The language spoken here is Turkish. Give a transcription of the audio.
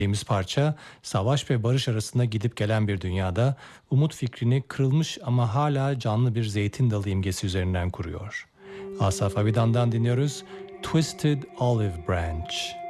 parça, savaş ve barış arasında gidip gelen bir dünyada umut fikrini kırılmış ama hala canlı bir zeytin dalı imgesi üzerinden kuruyor. Asaf Avidan'dan dinliyoruz Twisted Olive Branch.